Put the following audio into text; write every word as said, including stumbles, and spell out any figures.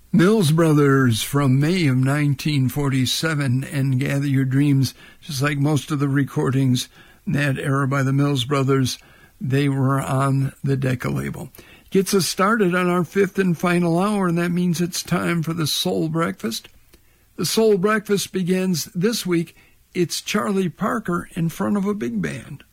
Mills Brothers from May of nineteen forty-seven, and Gather Your Dreams, just like most of the recordings in that era by the Mills Brothers, they were on the Decca label. Gets us started on our fifth and final hour, and that means it's time for the Soul Breakfast. The Soul Breakfast begins this week. It's Charlie Parker in front of a big band.